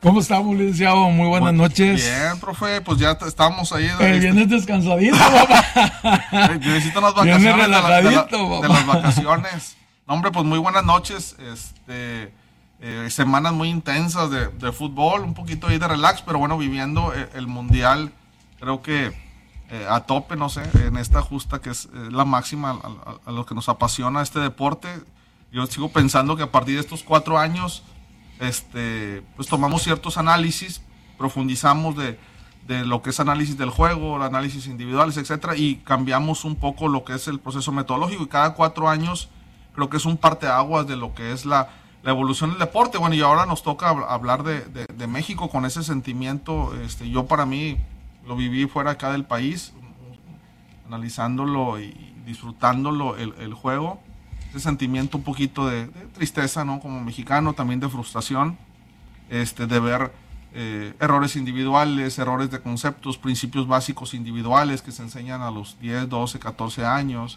¿Cómo estamos, licenciado? Muy buenas noches. Bien, profe, pues ya estamos ahí. Vienes descansadito, papá. Necesito unas vacaciones de las vacaciones. No, hombre, pues muy buenas noches. Semanas muy intensas de fútbol, un poquito ahí de relax, pero bueno, viviendo el Mundial, creo que a tope, no sé, en esta justa que es la máxima a lo que nos apasiona este deporte. Yo sigo pensando que a partir de estos 4 años, pues tomamos ciertos análisis, profundizamos de lo que es análisis del juego, análisis individuales, etcétera, y cambiamos un poco lo que es el proceso metodológico, y cada 4 años creo que es un parteaguas de lo que es la evolución del deporte. Bueno, y ahora nos toca hablar de México con ese sentimiento. Yo para mí lo viví fuera acá del país, analizándolo y disfrutándolo el juego. Ese sentimiento un poquito de tristeza, ¿no? Como mexicano, también de frustración, de ver errores individuales, errores de conceptos, principios básicos individuales que se enseñan a los 10, 12, 14 años,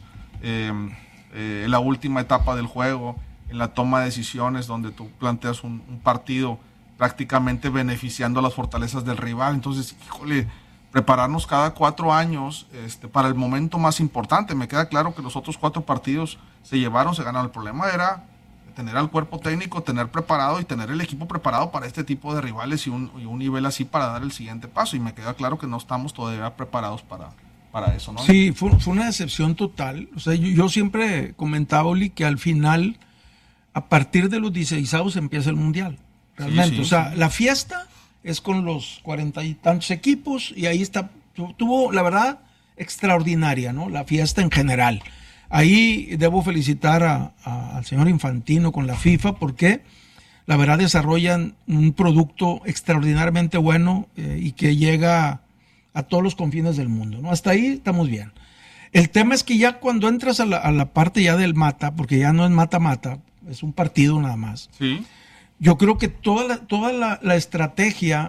la última etapa del juego, en la toma de decisiones donde tú planteas un partido prácticamente beneficiando las fortalezas del rival. Entonces, híjole, prepararnos cada 4 años para el momento más importante. Me queda claro que los otros 4 partidos se ganaron. El problema era tener al cuerpo técnico, tener preparado y tener el equipo preparado para este tipo de rivales y un nivel así para dar el siguiente paso. Y me queda claro que no estamos todavía preparados para eso, ¿no? Sí, fue una decepción total. O sea, yo siempre comentaba, Oli, que al final, a partir de los 16avos empieza el Mundial. Realmente, sí, la fiesta es con los 40 y tantos equipos, y ahí tuvo, la verdad, extraordinaria, ¿no? La fiesta en general. Ahí debo felicitar al señor Infantino con la FIFA, porque la verdad desarrollan un producto extraordinariamente bueno y que llega a todos los confines del mundo, ¿no? Hasta ahí estamos bien. El tema es que ya cuando entras a la parte ya del mata, porque ya no es mata-mata, es un partido nada más. Sí. Yo creo que toda la estrategia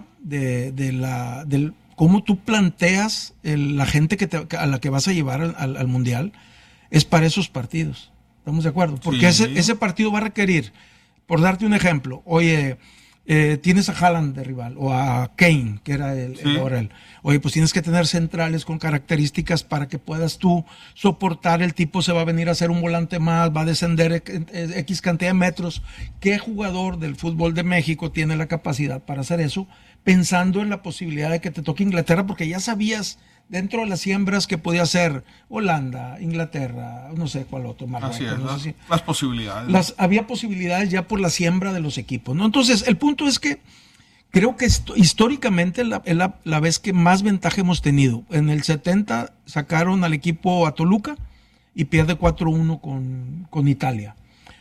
del cómo tú planteas la gente a la que vas a llevar al Mundial es para esos partidos. ¿Estamos de acuerdo? Porque sí, ese partido va a requerir, por darte un ejemplo, oye, tienes a Haaland de rival, o a Kane, que era el oye, pues tienes que tener centrales con características para que puedas tú soportar. El tipo se va a venir a hacer un volante más, va a descender X cantidad de metros. ¿Qué jugador del fútbol de México tiene la capacidad para hacer eso? Pensando en la posibilidad de que te toque Inglaterra, porque ya sabías dentro de las siembras que podía ser Holanda, Inglaterra, no sé cuál otro, Marruecos. Así es, no sé las posibilidades. Había posibilidades ya por la siembra de los equipos, ¿no? Entonces, el punto es que creo que históricamente es la vez que más ventaja hemos tenido. En el 70 sacaron al equipo a Toluca y pierde 4-1 con Italia.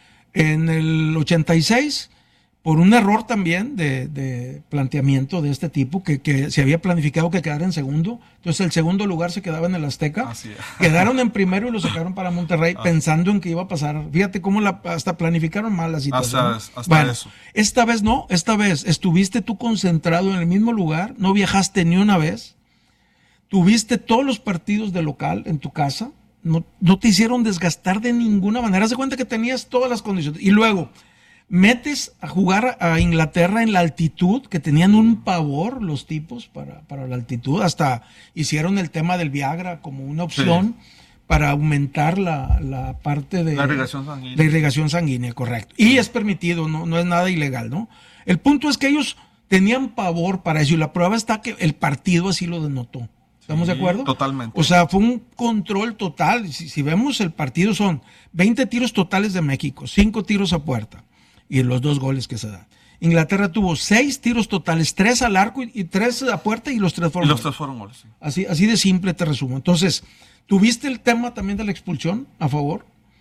En el 86... por un error también de planteamiento de este tipo, que se había planificado que quedara en segundo. Entonces el segundo lugar se quedaba en el Azteca. Quedaron en primero y lo sacaron para Monterrey pensando en que iba a pasar. Fíjate cómo hasta planificaron mal la situación. Hasta eso. Esta vez no, esta vez estuviste tú concentrado en el mismo lugar, no viajaste ni una vez, tuviste todos los partidos de local en tu casa, no te hicieron desgastar de ninguna manera. Haz de cuenta que tenías todas las condiciones. Y luego metes a jugar a Inglaterra en la altitud, que tenían un pavor los tipos para la altitud. Hasta hicieron el tema del Viagra como una opción para aumentar la parte de la irrigación sanguínea, correcto. Y es permitido, no es nada ilegal, ¿no? El punto es que ellos tenían pavor para eso, y la prueba está que el partido así lo denotó. ¿Estamos de acuerdo? Totalmente. O sea, fue un control total. Si vemos el partido, son 20 tiros totales de México, 5 tiros a puerta y los 2 goles que se dan. Inglaterra tuvo 6 tiros totales, 3 al arco y 3 a puerta, y los 3 fueron goles. Y los 3 fueron goles, sí. Así de simple te resumo. Entonces, ¿tuviste el tema también de la expulsión a favor?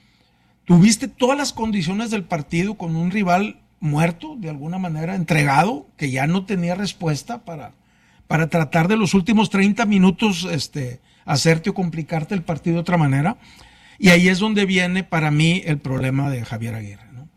¿Tuviste todas las condiciones del partido con un rival muerto, de alguna manera, entregado, que ya no tenía respuesta para tratar de los últimos 30 minutos hacerte o complicarte el partido de otra manera? Y ahí es donde viene para mí el problema de Javier Aguirre, ¿no?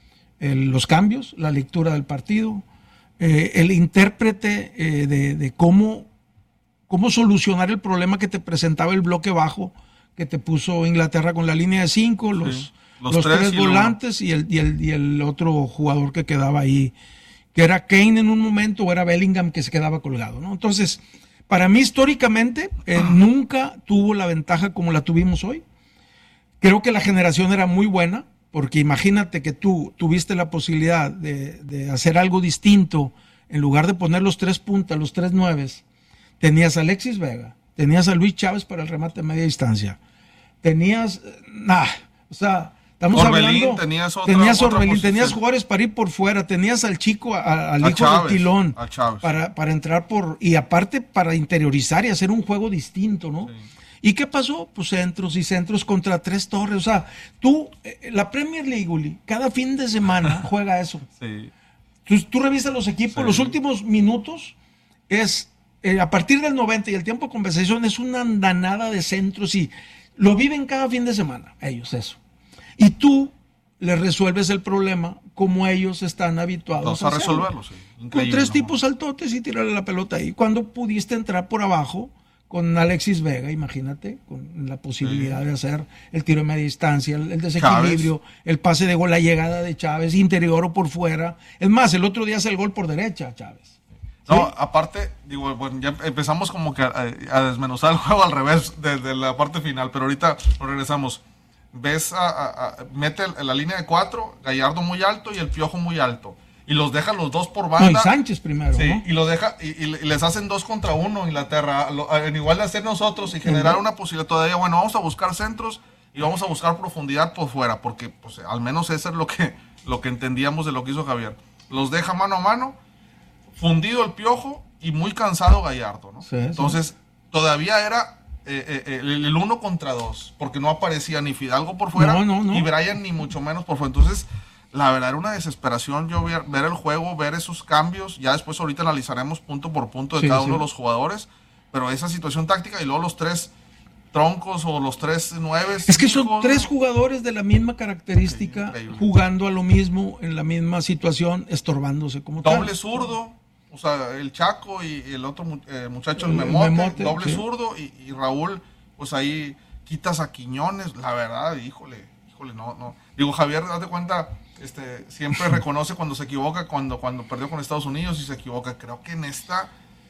Los cambios, la lectura del partido, el intérprete de cómo solucionar el problema que te presentaba el bloque bajo que te puso Inglaterra con la línea de 5, los 3 volantes y el otro jugador que quedaba ahí, que era Kane en un momento o era Bellingham que se quedaba colgado, ¿no? Entonces, para mí históricamente nunca tuvo la ventaja como la tuvimos hoy. Creo que la generación era muy buena, porque imagínate que tú tuviste la posibilidad de hacer algo distinto, en lugar de poner los 3 puntas, los 3 nueves, tenías a Alexis Vega, tenías a Luis Chávez para el remate de media distancia, tenías, o sea, estamos Orbelín, hablando, tenías Orbelín, tenías jugadores para ir por fuera, tenías al chico, al hijo Chávez, del Tilón, a Chávez. para entrar y aparte para interiorizar y hacer un juego distinto, ¿no? Sí. ¿Y qué pasó? Pues centros y centros contra 3 torres. O sea, la Premier League, Uli, cada fin de semana juega eso. Sí. Tú revisas los equipos, los últimos minutos es, a partir del 90 y el tiempo de compensación, es una andanada de centros y lo viven cada fin de semana, ellos, eso. Y tú les resuelves el problema como ellos están habituados a resolverlo, sí. Con 3 tipos saltotes y tirarle la pelota ahí. Cuando pudiste entrar por abajo con Alexis Vega, imagínate, con la posibilidad de hacer el tiro de media distancia, el desequilibrio, Chávez, el pase de gol, la llegada de Chávez, interior o por fuera. Es más, el otro día hace el gol por derecha, Chávez. ¿Sí? No, aparte, digo, bueno, ya empezamos como que a desmenuzar el juego al revés desde la parte final, pero ahorita nos regresamos. Ves, mete la línea de 4, Gallardo muy alto y el Piojo muy alto. Y los deja los dos por banda. No, y Sánchez primero, sí, ¿no? Y los deja, y les hacen 2 contra 1 Inglaterra, en igual de hacer nosotros y generar una posibilidad todavía. Bueno, vamos a buscar centros y vamos a buscar profundidad por fuera, porque pues al menos eso es lo que entendíamos de lo que hizo Javier. Los deja mano a mano, fundido el Piojo y muy cansado Gallardo, ¿no? Sí, entonces, sí. Todavía era el 1 contra 2, porque no aparecía ni Fidalgo por fuera, ni Brian ni mucho menos por fuera. Entonces, la verdad era una desesperación yo ver el juego, ver esos cambios. Ya después ahorita analizaremos punto por punto de cada uno de los jugadores. Pero esa situación táctica y luego los 3 troncos o los 3 nueves. Es que son 3 jugadores de la misma característica, jugando a lo mismo, en la misma situación, estorbándose como tal. Doble zurdo, o sea, el Chaco y el otro muchacho, el Memote, doble zurdo y Raúl, pues ahí quitas a Quiñones. La verdad, híjole, no. Digo, Javier, date cuenta... siempre reconoce cuando se equivoca, cuando perdió con Estados Unidos y se equivoca. Creo que en esta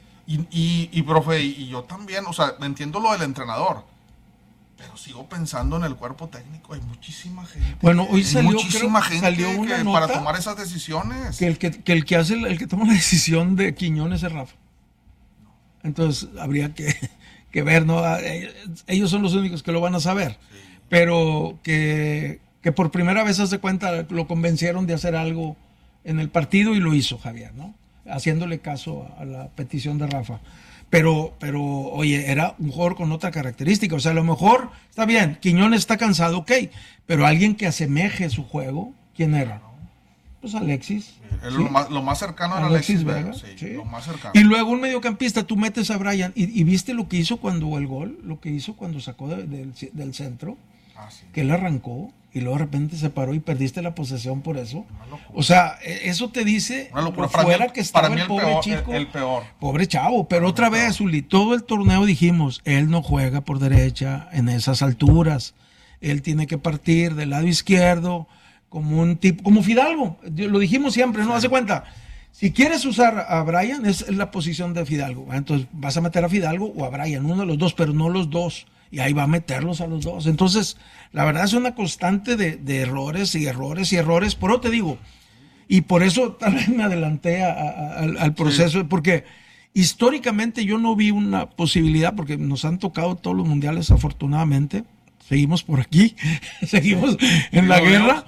profe, y yo también, o sea, entiendo lo del entrenador, pero sigo pensando en el cuerpo técnico. Hay muchísima gente. Bueno, hoy salió una nota para tomar esas decisiones. Que el que toma la decisión de Quiñones es Rafa. Entonces habría que ver, ¿no? Ellos son los únicos que lo van a saber. Sí. Pero que por primera vez, hace cuenta, lo convencieron de hacer algo en el partido y lo hizo Javier, ¿no? Haciéndole caso a la petición de Rafa. Pero, oye, era un jugador con otra característica. O sea, a lo mejor, está bien, Quiñones está cansado, ok, pero alguien que asemeje su juego, ¿quién era? Pues Alexis. ¿Sí? Lo más cercano era Alexis Vega. Sí, lo más cercano. Y luego un mediocampista, tú metes a Brian y viste lo que hizo cuando el gol, lo que hizo cuando sacó del centro, sí. Que él arrancó. Y luego de repente se paró y perdiste la posesión por eso. O sea, eso te dice por fuera que estaba el pobre chico. El peor. Pobre chavo. Pero otra vez, Uli, todo el torneo dijimos, él no juega por derecha en esas alturas. Él tiene que partir del lado izquierdo como un tipo, como Fidalgo. Lo dijimos siempre, ¿no? Hace cuenta. Si quieres usar a Brian, es la posición de Fidalgo. Entonces vas a meter a Fidalgo o a Brian, uno de los dos, pero no los dos. Y ahí va a meterlos a los dos. Entonces, la verdad es una constante de errores y errores y errores. Por eso te digo, y por eso tal vez me adelanté al proceso, sí. Porque históricamente yo no vi una posibilidad, porque nos han tocado todos los mundiales afortunadamente. Seguimos por aquí, seguimos en la guerra.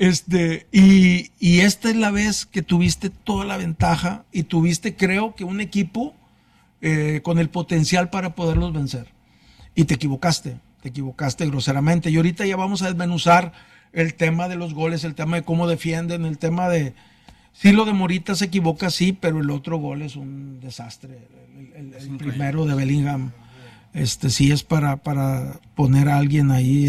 Y esta es la vez que tuviste toda la ventaja y tuviste, creo que, un equipo con el potencial para poderlos vencer. Y te equivocaste groseramente. Y ahorita ya vamos a desmenuzar el tema de los goles, el tema de cómo defienden, el tema de... Sí, lo de Morita se equivoca, sí, pero el otro gol es un desastre. El primero de Bellingham, sí es para poner a alguien ahí.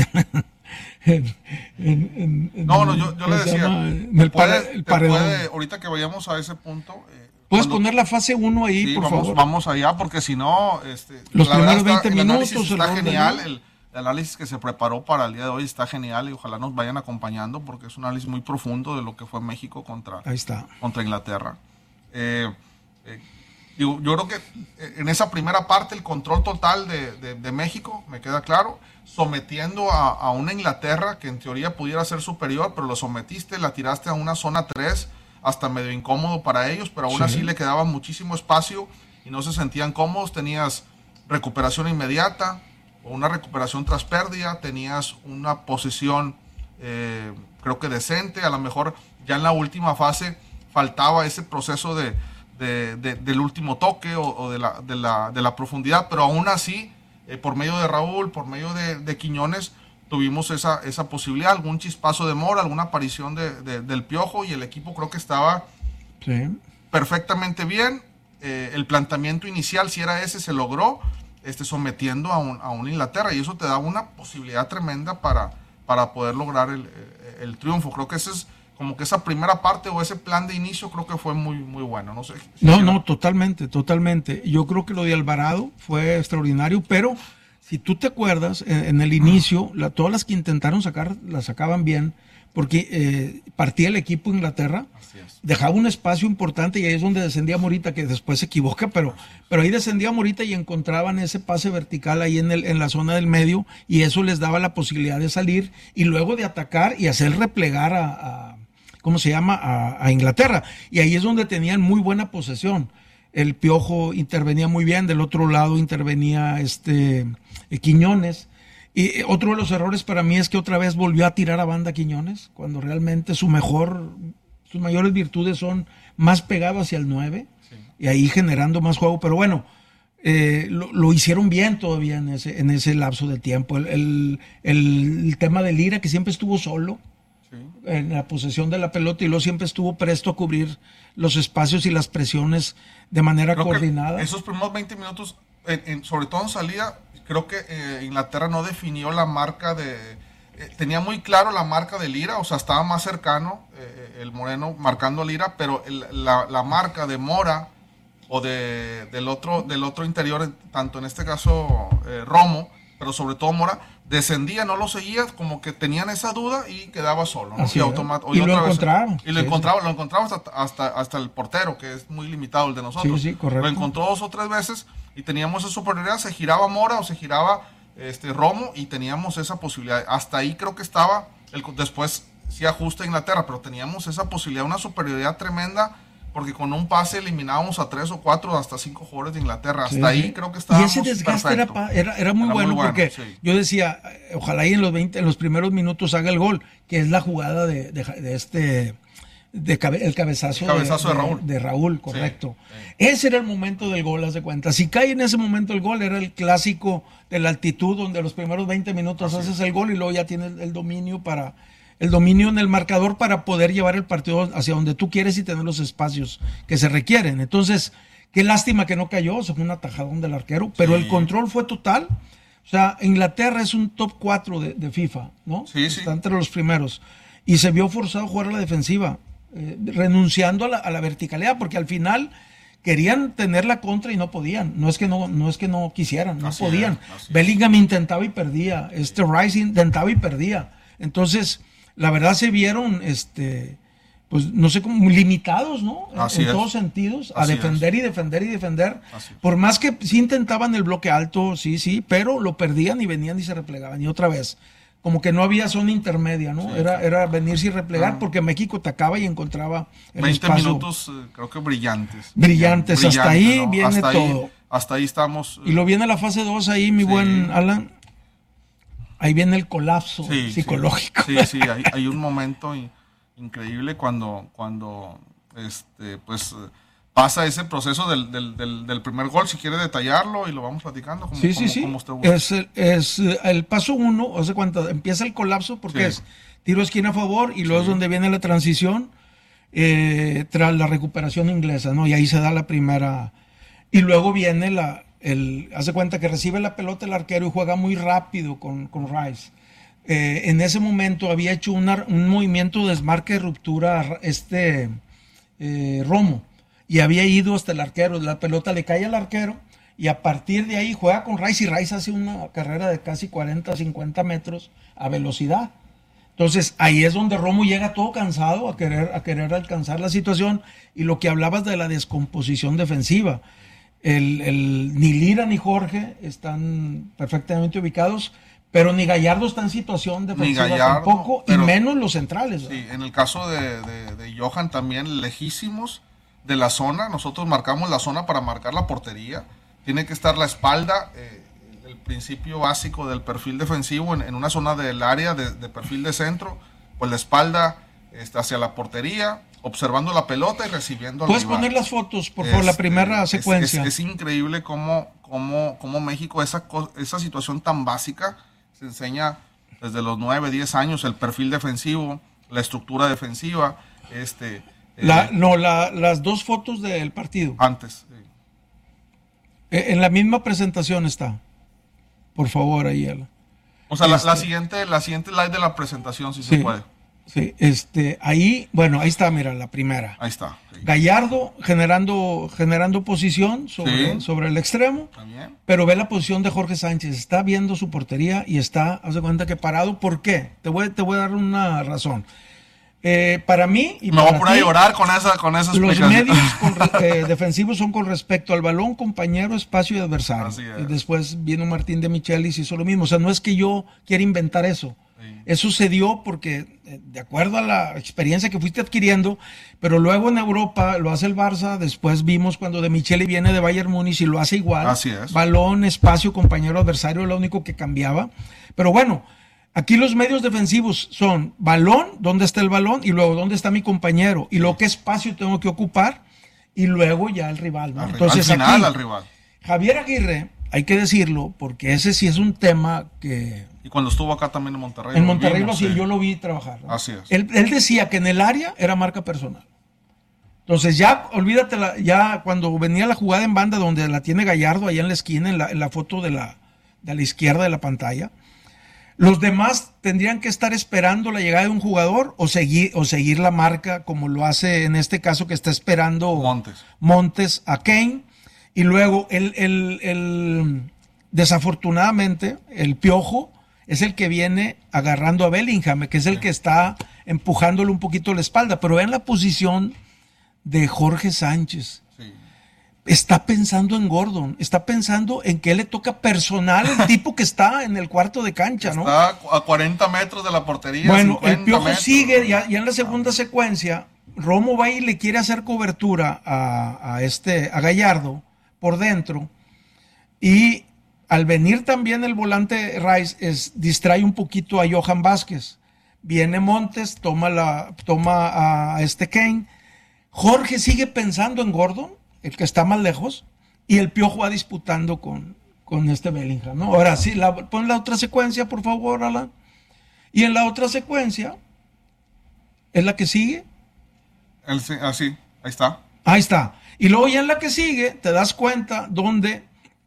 Yo le decía, ahorita que vayamos a ese punto... ¿Puedes poner la fase 1 ahí, por favor? Vamos allá, porque si no... los primeros 20 minutos... El análisis está genial, el análisis que se preparó para el día de hoy está genial y ojalá nos vayan acompañando porque es un análisis muy profundo de lo que fue México contra Inglaterra. Yo creo que en esa primera parte el control total de México, me queda claro, sometiendo a una Inglaterra que en teoría pudiera ser superior, pero lo sometiste, la tiraste a una zona 3, hasta medio incómodo para ellos, pero aún así le quedaba muchísimo espacio y no se sentían cómodos. Tenías recuperación inmediata o una recuperación tras pérdida, tenías una posesión creo que decente, a lo mejor ya en la última fase faltaba ese proceso del último toque o de la profundidad, pero aún así, por medio de Raúl, por medio de Quiñones, tuvimos esa posibilidad, algún chispazo de Mora, alguna aparición del Piojo, y el equipo creo que estaba perfectamente bien. El planteamiento inicial, si era ese, se logró, sometiendo a un Inglaterra, y eso te da una posibilidad tremenda para poder lograr el triunfo. Creo que ese es como que esa primera parte o ese plan de inicio creo que fue muy, muy bueno. No sé. No, totalmente. Yo creo que lo de Alvarado fue extraordinario, pero si tú te acuerdas, en el inicio, todas las que intentaron sacar, las sacaban bien, porque partía el equipo de Inglaterra, dejaba un espacio importante y ahí es donde descendía Morita, que después se equivoca, pero ahí descendía Morita y encontraban ese pase vertical ahí en la zona del medio, y eso les daba la posibilidad de salir y luego de atacar y hacer replegar a Inglaterra. Y ahí es donde tenían muy buena posesión. El Piojo intervenía muy bien, del otro lado intervenía Quiñones. Y otro de los errores para mí es que otra vez volvió a tirar a banda Quiñones, cuando realmente sus mayores virtudes son más pegado hacia el 9, y ahí generando más juego. Pero bueno, lo hicieron bien todavía en ese lapso de tiempo. El tema de Lira, que siempre estuvo solo en la posesión de la pelota, y luego siempre estuvo presto a cubrir los espacios y las presiones de manera coordinada. Esos primeros 20 minutos, sobre todo en salida, creo que Inglaterra no definió la marca tenía muy claro la marca de Lira, o sea, estaba más cercano el Moreno marcando a Lira, pero la marca de Mora o del otro interior, tanto en este caso Romo, pero sobre todo Mora, descendía, no lo seguía, como que tenían esa duda y quedaba solo, ¿no? Y lo encontraron. Y lo encontraba hasta el portero, que es muy limitado el de nosotros. Sí, correcto. Lo encontró 2 o 3 veces y teníamos esa superioridad, se giraba Mora o se giraba Romo y teníamos esa posibilidad. Hasta ahí creo que estaba, después sí ajusta Inglaterra, pero teníamos esa posibilidad, una superioridad tremenda, porque con un pase eliminábamos a 3 o 4 hasta 5 jugadores de Inglaterra. Hasta ahí creo que estábamos. Y ese desgaste era muy bueno, porque yo decía, ojalá ahí en los primeros minutos haga el gol, que es la jugada el cabezazo de Raúl, correcto. Ese era el momento del gol, haz de cuenta. Si cae en ese momento el gol, era el clásico de la altitud, donde los primeros 20 minutos haces el gol y luego ya tienes el dominio en el marcador para poder llevar el partido hacia donde tú quieres y tener los espacios que se requieren. Entonces, qué lástima que no cayó, se fue un atajadón del arquero, pero el control fue total. O sea, Inglaterra es un top 4 de FIFA, ¿no? Está entre los primeros. Y se vio forzado a jugar a la defensiva, renunciando a la verticalidad, porque al final querían tener la contra y no podían. No es que no quisieran, no podían. Bellingham intentaba y perdía. Rice intentaba y perdía. Entonces, la verdad se vieron, pues no sé, como limitados, ¿no? En todos sentidos, a defender y defender y defender. Por más que sí intentaban el bloque alto, sí, pero lo perdían y venían y se replegaban. Y otra vez, como que no había zona intermedia, ¿no? Era venirse y replegar, porque México atacaba y encontraba el 20 espacio. Minutos, creo que brillantes. Hasta ahí, ¿no? Viene todo. Hasta ahí estamos. Y lo viene la fase 2 ahí, mi buen Alan. Ahí viene el colapso psicológico. Sí, hay un momento increíble cuando pues pasa ese proceso del primer gol. Si quiere detallarlo y lo vamos platicando. Como es el paso 1, hace cuenta, empieza el colapso porque es tiro esquina a favor y luego es donde viene la transición tras la recuperación inglesa, ¿no? Y ahí se da la primera. Y luego viene hace cuenta que recibe la pelota el arquero y juega muy rápido con Rice. En ese momento había hecho un movimiento de desmarque de ruptura Romo, y había ido hasta el arquero. La pelota le cae al arquero y a partir de ahí juega con Rice, y Rice hace una carrera de casi 40, 50 metros a velocidad. Entonces, ahí es donde Romo llega todo cansado a querer alcanzar la situación. Y lo que hablabas de la descomposición defensiva. Ni Lira ni Jorge están perfectamente ubicados, pero ni Gallardo está en situación defensiva tampoco, y menos los centrales. Sí, en el caso de Johan también, lejísimos de la zona. Nosotros marcamos la zona para marcar la portería. Tiene que estar la espalda, el principio básico del perfil defensivo en una zona del área de perfil de centro, pues la espalda hacia la portería, observando la pelota y recibiendo al ¿Puedes rival. poner las fotos, por favor, la primera secuencia? Es increíble cómo México, esa situación tan básica, se enseña desde los 9, 10 años, el perfil defensivo, la estructura defensiva. Las dos fotos del partido. Antes. En la misma presentación está. Por favor, ahí. O sea, la siguiente slide de la presentación, si se puede. Sí, ahí está, mira, la primera. Ahí está. Sí. Gallardo generando posición sobre el extremo. También. Pero ve la posición de Jorge Sánchez. Está viendo su portería y haz de cuenta que parado. ¿Por qué? Te voy a dar una razón. Para mí y me para voy a poner a llorar con esa los medios defensivos son con respecto al balón, compañero, espacio y adversario. Y después vino Martín de Michelis y hizo lo mismo. O sea, no es que yo quiera inventar eso. Sí. Eso se dio porque, de acuerdo a la experiencia que fuiste adquiriendo, pero luego en Europa lo hace el Barça, después vimos cuando de Micheli viene de Bayern Múnich y lo hace igual. Así es. Balón, espacio, compañero, adversario, es lo único que cambiaba. Pero bueno, aquí los medios defensivos son balón, ¿dónde está el balón? Y luego, ¿dónde está mi compañero? Y luego, ¿qué espacio tengo que ocupar? Y luego ya el rival, ¿no? Entonces, al final, aquí, al rival. Javier Aguirre, hay que decirlo, porque ese sí es un tema que... Y cuando estuvo acá también en Monterrey. En Monterrey yo lo vi trabajar, ¿no? Así es. Él decía que en el área era marca personal. Entonces ya, olvídate, ya cuando venía la jugada en banda donde la tiene Gallardo allá en la esquina, en la foto de la izquierda de la pantalla, los demás tendrían que estar esperando la llegada de un jugador o seguir la marca como lo hace en este caso que está esperando Montes a Kane. Y luego desafortunadamente el Piojo es el que viene agarrando a Bellingham, que es el que está empujándole un poquito la espalda. Pero vean la posición de Jorge Sánchez. Sí. Está pensando en Gordon, está pensando en que le toca personal el tipo que está en el cuarto de cancha, ¿no? Está a 40 metros de la portería. Bueno, el Piojo sigue, ya en la segunda secuencia, Romo va y le quiere hacer cobertura a Gallardo por dentro, y al venir también el volante Rice distrae un poquito a Johan Vázquez. Viene Montes, toma a Kane. Jorge sigue pensando en Gordon, el que está más lejos, y el Piojo va disputando con Bellingham, ¿no? Ahora sí, pon la otra secuencia, por favor, Alan. Y en la otra secuencia, ¿es la que sigue? Así, ahí está. Ahí está. Y luego ya en la que sigue, te das cuenta donde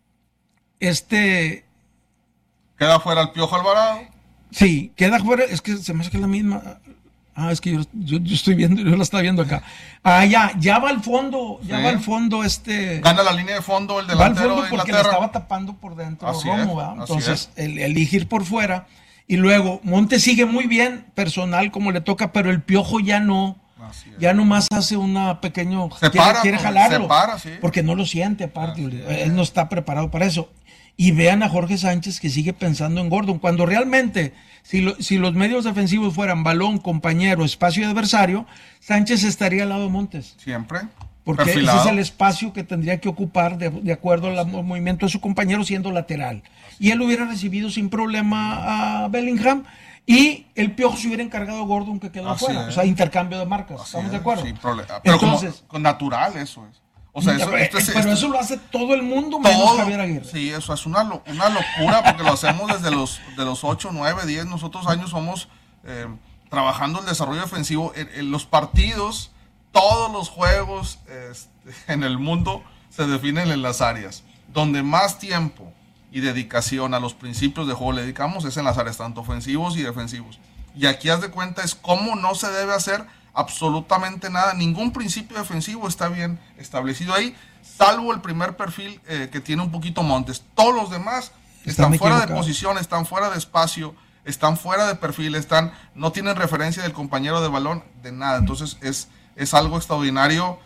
queda fuera el Piojo Alvarado. Sí, queda fuera, es que se me hace que es la misma. Es que yo estoy viendo, yo la estaba viendo acá. Ya va al fondo, va al fondo Gana la línea de fondo el delantero va al fondo de porque Inglaterra. Le estaba tapando por dentro Romo, ¿verdad? Entonces, el elegir por fuera. Y luego, Montes sigue muy bien, personal como le toca, pero el Piojo ya no. Ya nomás hace una pequeño... quiere jalarlo. Sí. Porque no lo siente aparte. Él no está preparado para eso. Y vean a Jorge Sánchez que sigue pensando en Gordon. Cuando realmente, si los medios defensivos fueran balón, compañero, espacio y adversario, Sánchez estaría al lado de Montes. Siempre. Porque perfilado. Ese es el espacio que tendría que ocupar de acuerdo al movimiento de su compañero siendo lateral. Y él hubiera recibido sin problema a Bellingham. Y el Piojo se hubiera encargado a Gordon que quedó afuera. O sea, intercambio de marcas. ¿Estamos de acuerdo? Sin problema. Pero entonces, con natural eso es. O sea, pero eso lo hace todo el mundo menos Javier Aguirre. Sí, eso es una locura porque lo hacemos desde los 8, 9, 10. Nosotros años somos trabajando el desarrollo defensivo. En los partidos, todos los juegos en el mundo se definen en las áreas. Donde más tiempo y dedicación a los principios de juego le dedicamos es en las áreas tanto ofensivos y defensivos. Y aquí haz de cuenta es cómo no se debe hacer absolutamente nada, ningún principio defensivo está bien establecido ahí, salvo el primer perfil que tiene un poquito Montes. Todos los demás están fuera de posición, están fuera de espacio, están fuera de perfil, no tienen referencia del compañero de balón, de nada. Entonces es algo extraordinario,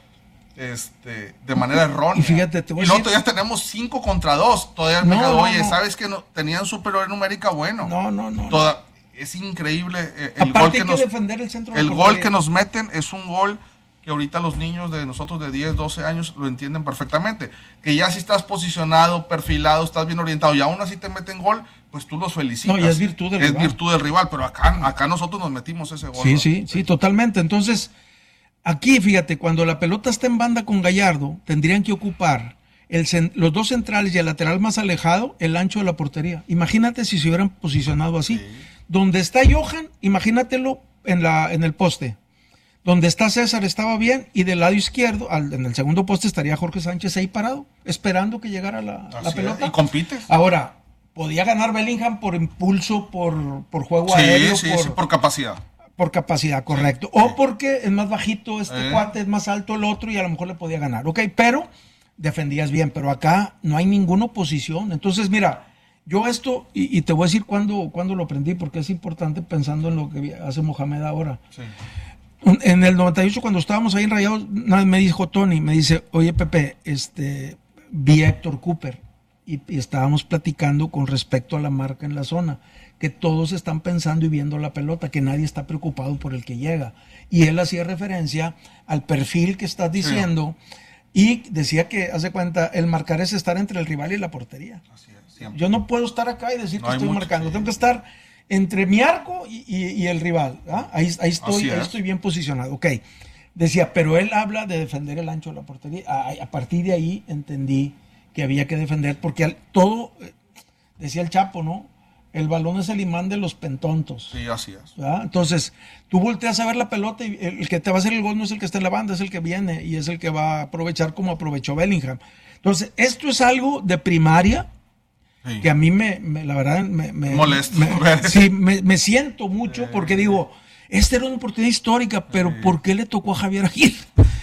de manera errónea. Y fíjate, todavía tenemos 5 contra 2. Todavía oye, ¿sabes que no tenían superior numérica? Bueno. No. Es increíble el gol que nos defender el centro. El gol que nos meten es un gol que ahorita los niños de nosotros de 10, 12 años lo entienden perfectamente. Que ya si estás posicionado, perfilado, estás bien orientado y aún así te meten gol, pues tú los felicitas. No, y es virtud del rival. Es virtud del rival, pero acá nosotros nos metimos ese gol. Sí, totalmente. Entonces, aquí, fíjate, cuando la pelota está en banda con Gallardo, tendrían que ocupar los 2 centrales y el lateral más alejado, el ancho de la portería. Imagínate si se hubieran posicionado así. Sí. Donde está Johan, imagínatelo en el poste. Donde está César estaba bien y del lado izquierdo, en el segundo poste estaría Jorge Sánchez ahí parado, esperando que llegara la pelota. Y compites. Ahora, podía ganar Bellingham por impulso, por juego aéreo. Sí, por capacidad. Por capacidad, correcto. O porque es más bajito cuate, es más alto el otro y a lo mejor le podía ganar. Ok, pero defendías bien, pero acá no hay ninguna oposición. Entonces, mira, yo esto, y te voy a decir cuándo lo aprendí, porque es importante pensando en lo que hace Mohamed ahora. Sí. En el 98, cuando estábamos ahí en Rayados, me dijo Tony, me dice, oye Pepe, vi a Héctor Cooper y estábamos platicando con respecto a la marca en la zona, que todos están pensando y viendo la pelota, que nadie está preocupado por el que llega. Y él hacía referencia al perfil que estás diciendo y decía que, haz de cuenta, el marcar es estar entre el rival y la portería. Así es, siempre. Yo no puedo estar acá y decir que estoy marcando, tengo que estar entre mi arco y el rival. ¿Ah? Ahí estoy bien posicionado. Ok. Decía, pero él habla de defender el ancho de la portería. A partir de ahí entendí que había que defender, porque decía el Chapo, ¿no? El balón es el imán de los pentontos. Sí, así es. ¿Verdad? Entonces, tú volteas a ver la pelota y el que te va a hacer el gol no es el que está en la banda, es el que viene y es el que va a aprovechar como aprovechó Bellingham. Entonces, esto es algo de primaria. Sí. Que a mí la verdad me molesto. Me siento mucho porque digo, esta era una oportunidad histórica, pero ¿por qué le tocó a Javier Aguirre?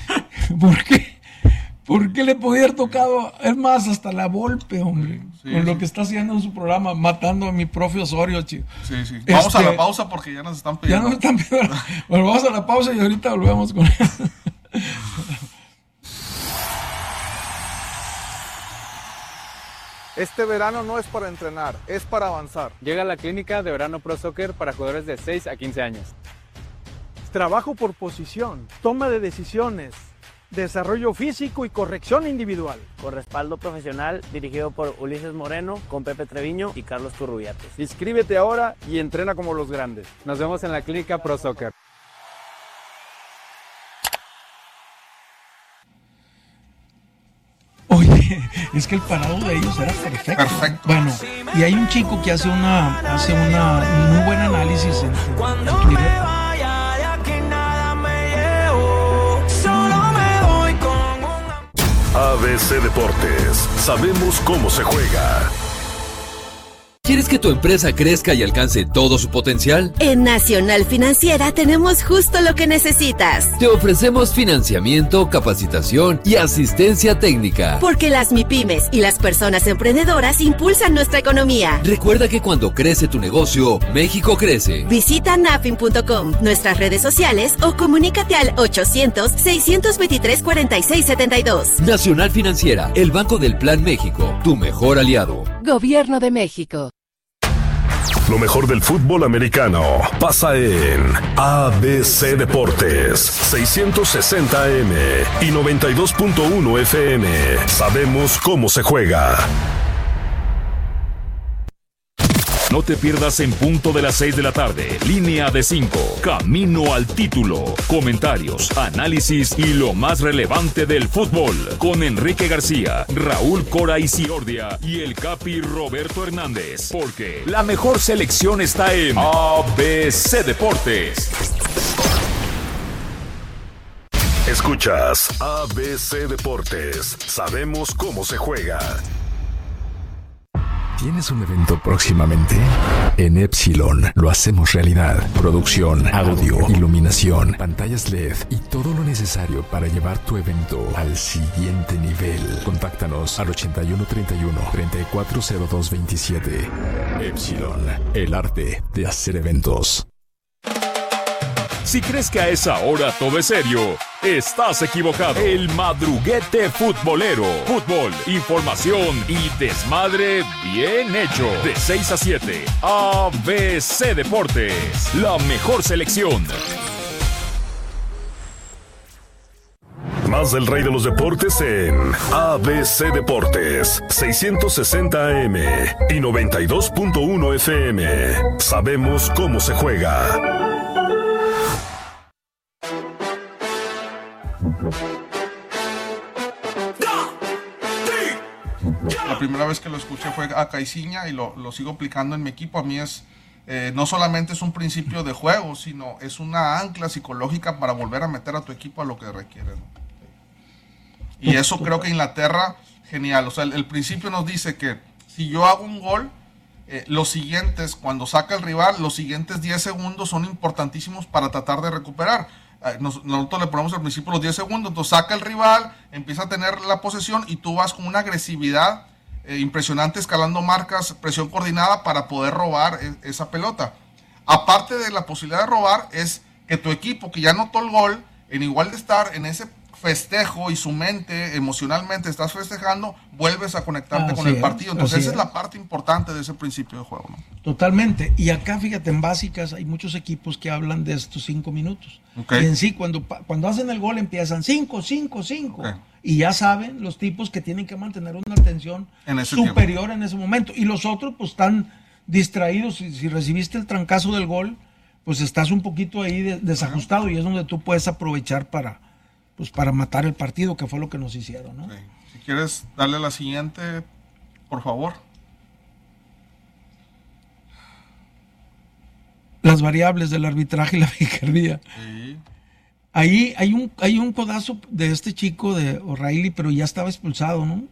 ¿Por qué le podía haber tocado? Es más, hasta la Volpe, hombre, con lo que está haciendo en su programa, matando a mi profe Osorio, chico. Sí. Vamos a la pausa porque ya nos están pidiendo. Bueno, vamos a la pausa y ahorita volvemos con eso. Este verano no es para entrenar, es para avanzar. Llega a la clínica de verano Pro Soccer para jugadores de 6 a 15 años. Trabajo por posición, toma de decisiones, desarrollo físico y corrección individual. Con respaldo profesional dirigido por Ulises Moreno, con Pepe Treviño y Carlos Turrubiates. Inscríbete ahora y entrena como los grandes. Nos vemos en la clínica Pro Soccer. Oye, es que el parado de ellos era perfecto. Bueno, y hay un chico que hace un muy buen análisis en Twitter. ABC Deportes, sabemos cómo se juega. ¿Quieres que tu empresa crezca y alcance todo su potencial? En Nacional Financiera tenemos justo lo que necesitas. Te ofrecemos financiamiento, capacitación y asistencia técnica. Porque las MIPYMES y las personas emprendedoras impulsan nuestra economía. Recuerda que cuando crece tu negocio, México crece. Visita nafin.com, nuestras redes sociales o comunícate al 800-623-4672. Nacional Financiera, el Banco del Plan México, tu mejor aliado. Gobierno de México. Lo mejor del fútbol americano pasa en ABC Deportes, 660 AM y 92.1 FM. Sabemos cómo se juega. No te pierdas en punto de las 6 de la tarde. Línea de 5. Camino al título. Comentarios, análisis y lo más relevante del fútbol. Con Enrique García, Raúl Cora y Ciordia y el Capi Roberto Hernández. Porque la mejor selección está en ABC Deportes. Escuchas ABC Deportes. Sabemos cómo se juega. ¿Tienes un evento próximamente? En Epsilon lo hacemos realidad. Producción, audio, iluminación, pantallas LED y todo lo necesario para llevar tu evento al siguiente nivel. Contáctanos al 8131-340227. Epsilon, el arte de hacer eventos. Si crees que a esa hora todo es serio, estás equivocado. El madruguete futbolero. Fútbol, información y desmadre bien hecho. De 6 a 7, ABC Deportes. La mejor selección. Más del rey de los deportes en ABC Deportes, 660 AM y 92.1 FM. Sabemos cómo se juega. La primera vez que lo escuché fue a Caiciña y lo sigo aplicando en mi equipo. A mí es no solamente es un principio de juego, sino es una ancla psicológica para volver a meter a tu equipo a lo que requiere, ¿no? Y eso creo que Inglaterra, genial. O sea, el principio nos dice que si yo hago un gol, los siguientes, cuando saca el rival, los siguientes 10 segundos son importantísimos para tratar de recuperar. Nosotros le ponemos al principio los 10 segundos, entonces saca el rival, empieza a tener la posesión y tú vas con una agresividad impresionante, escalando marcas, presión coordinada para poder robar esa pelota. Aparte de la posibilidad de robar, es que tu equipo que ya anotó el gol, en igual de estar en ese festejo y su mente, emocionalmente estás festejando, vuelves a conectarte con el partido. Entonces esa es la parte importante de ese principio de juego, ¿no? Totalmente. Y acá, fíjate, en básicas hay muchos equipos que hablan de estos 5 minutos. Okay. Y en sí, cuando hacen el gol empiezan 5, 5, 5. Okay. Y ya saben los tipos que tienen que mantener una atención superior tiempo. En ese momento. Y los otros pues están distraídos. Si recibiste el trancazo del gol, pues estás un poquito ahí desajustado y es donde tú puedes aprovechar para matar el partido, que fue lo que nos hicieron, ¿no? Okay. Si quieres darle la siguiente, por favor. Las variables del arbitraje y la picardía. Sí. Ahí hay un codazo de este chico de O'Reilly, pero ya estaba expulsado, ¿no?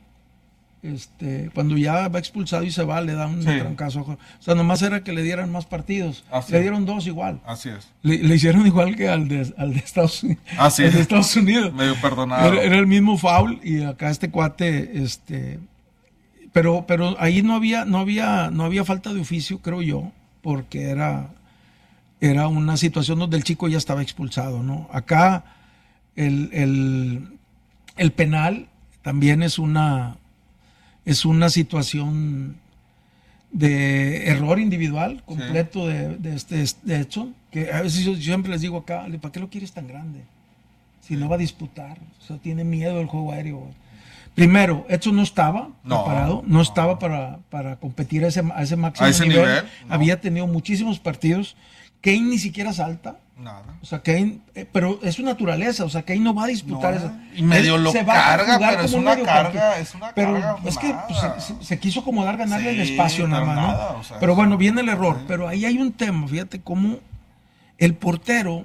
Cuando ya va expulsado y se va, le da un trancazo. O sea, nomás era que le dieran más partidos. Le dieron 2 igual. Así es. Le hicieron igual que al de Estados Unidos. Así es. De Estados Unidos. Medio perdonado. Era el mismo foul y acá este cuate, pero ahí no había falta de oficio, creo yo, porque era una situación donde el chico ya estaba expulsado, ¿no? Acá el penal también es una situación de error individual completo de Edson, que a veces yo siempre les digo acá, ¿para qué lo quieres tan grande? Si no va a disputar, o sea, tiene miedo del juego aéreo. Primero, Edson no estaba preparado, no estaba para competir a ese máximo nivel. Había tenido muchísimos partidos. Kane ni siquiera salta. Nada. O sea, Kane, pero es su naturaleza, o sea, Kane no va a disputar eso. Y medio lo carga, pero es una carga, pero es que pues, se quiso acomodar, ganarle el espacio nada más, ¿no? O sea, pero bueno, viene el error. Pero ahí hay un tema, fíjate cómo el portero,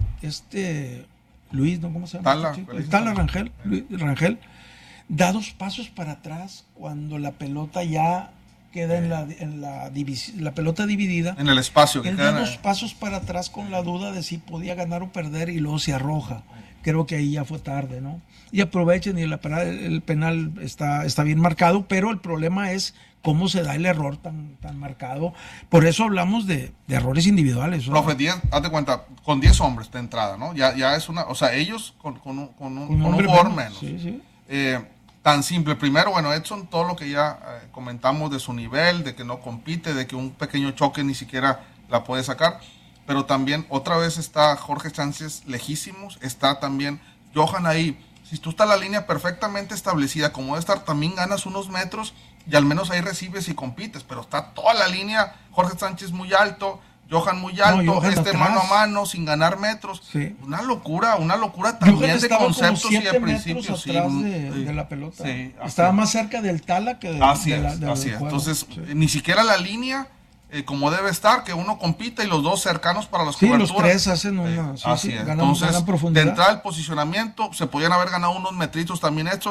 Luis, ¿no? ¿Cómo se llama? Tala Rangel, da 2 pasos para atrás cuando la pelota ya queda en la pelota dividida. En el espacio. Él da 2 pasos para atrás con la duda de si podía ganar o perder y luego se arroja. Creo que ahí ya fue tarde, ¿no? Y aprovechen y el penal está bien marcado, pero el problema es cómo se da el error tan marcado. Por eso hablamos de errores individuales, ¿no? Profe, hazte cuenta, con 10 hombres de entrada, ¿no? Ya es una, o sea, ellos con un jugador menos. Sí. Tan simple. Primero, bueno, Edson, todo lo que ya comentamos de su nivel, de que no compite, de que un pequeño choque ni siquiera la puede sacar. Pero también, otra vez está Jorge Sánchez lejísimos, está también Johan ahí. Si tú estás la línea perfectamente establecida, como debe estar, también ganas unos metros y al menos ahí recibes y compites. Pero está toda la línea, Jorge Sánchez muy alto, Johan muy alto, mano a mano, sin ganar metros. Sí. Una locura también de conceptos y de principios. Atrás de la pelota. Sí, estaba más cerca del Tala que así es. Entonces, ni siquiera la línea como debe estar, que uno compita y los dos cercanos para las coberturas. Los 3 hacen una... Así es. Entonces, de entrada el posicionamiento, se podían haber ganado unos metritos también Edson.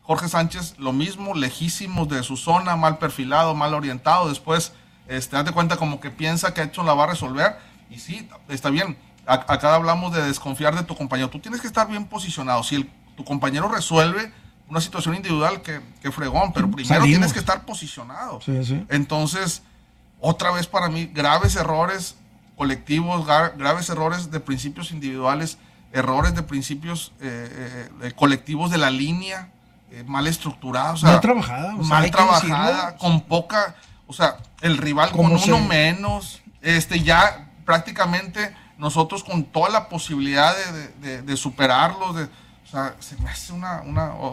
Jorge Sánchez, lo mismo, lejísimos de su zona, mal perfilado, mal orientado. Después, date cuenta como que piensa que Edson la va a resolver. Y sí, está bien. Acá hablamos de desconfiar de tu compañero. Tú tienes que estar bien posicionado. Si tu compañero resuelve una situación individual, que fregón, pero primero tienes que estar posicionado. Sí. Entonces, otra vez para mí, graves errores colectivos, graves errores de principios individuales, errores de principios colectivos de la línea, mal estructurados. Mal trabajada. Mal trabajada, con poca... O sea, el rival con uno menos, ya prácticamente nosotros con toda la posibilidad de superarlos, o sea, se me hace una